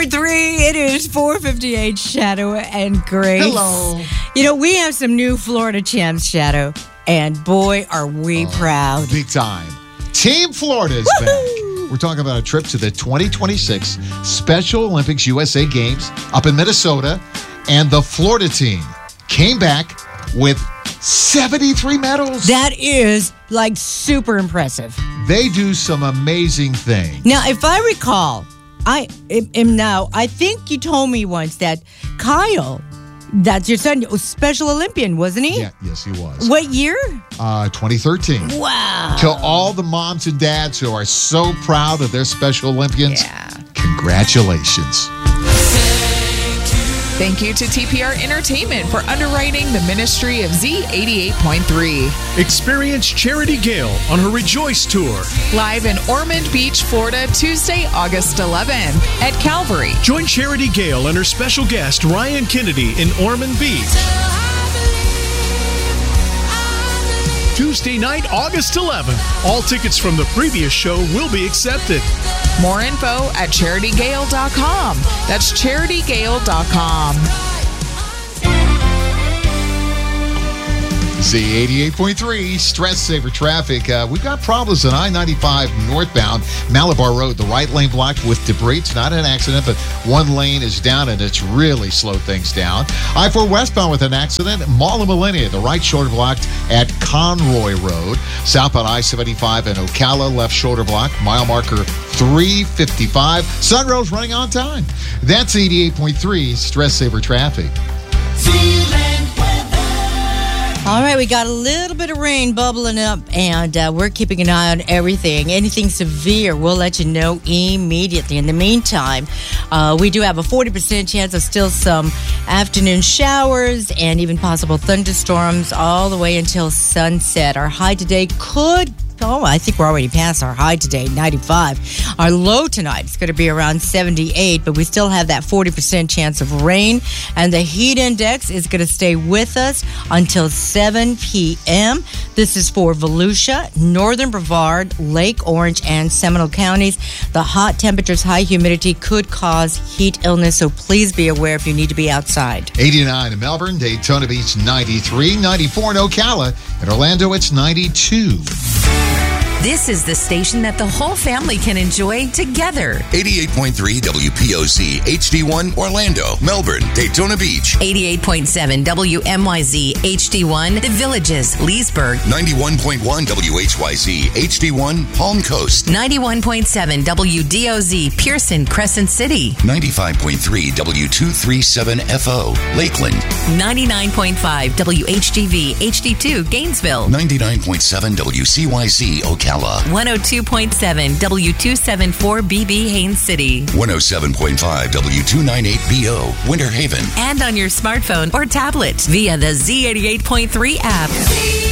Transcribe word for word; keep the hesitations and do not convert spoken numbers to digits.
point three. It is four fifty-eight, Shadow and Grace. Hello. You know, we have some new Florida champs, Shadow, and boy, are we oh, proud. Big time. Team Florida is back. We're talking about a trip to the twenty twenty-six Special Olympics U S A Games up in Minnesota, and the Florida team came back with seventy-three medals. That is, like, super impressive. They do some amazing things. Now, if I recall, I am now, I think you told me once that Kyle, that's your son, was Special Olympian, wasn't he? Yeah, yes, he was. What year? Uh, twenty thirteen. Wow. To all the moms and dads who are so proud of their Special Olympians, Yeah. congratulations. Thank you to T P R Entertainment for underwriting the ministry of Z eighty-eight point three. Experience Charity Gale on her Rejoice Tour. Live in Ormond Beach, Florida, Tuesday, August eleventh at Calvary. Join Charity Gale and her special guest, Ryan Kennedy, in Ormond Beach. Tuesday night, August eleventh. All tickets from the previous show will be accepted. More info at charity gale dot com. That's charity gale dot com. Z eighty-eight point three, Stress Saver Traffic. Uh, we've got problems on I ninety-five northbound, Malabar Road. The right lane blocked with debris. It's not an accident, but one lane is down, and it's really slowed things down. I four westbound with an accident. Mall of Millennia, the right shoulder blocked at Conroy Road. Southbound I seventy-five and Ocala, left shoulder block. Mile marker three fifty-five. Sunrose running on time. That's eighty-eight point three, Stress Saver Traffic. All right, we got a little bit of rain bubbling up, and uh, we're keeping an eye on everything. Anything severe, we'll let you know immediately. In the meantime, uh, we do have a forty percent chance of still some afternoon showers and even possible thunderstorms all the way until sunset. Our high today could... Oh, I think we're already past our high today, ninety-five. Our low tonight is going to be around seventy-eight, but we still have that forty percent chance of rain. And the heat index is going to stay with us until seven p.m. This is for Volusia, Northern Brevard, Lake Orange, and Seminole counties. The hot temperatures, high humidity could cause heat illness, so please be aware if you need to be outside. eighty-nine in Melbourne, Daytona Beach ninety-three, ninety-four in Ocala, and Orlando it's ninety-two. This is the station that the whole family can enjoy together. eighty-eight point three W P O C H D one Orlando, Melbourne, Daytona Beach. eighty-eight point seven W M Y Z H D one The Villages, Leesburg. ninety-one point one W H Y Z H D one Palm Coast. ninety-one point seven W D O Z Pearson, Crescent City. ninety-five point three W two thirty-seven F O Lakeland. ninety-nine point five W H G V H D two Gainesville. ninety-nine point seven W C Y Z Ocala. one oh two point seven W two seventy-four B B Haines City. one oh seven point five W two ninety-eight B O Winter Haven. And on your smartphone or tablet via the Z eighty-eight point three app.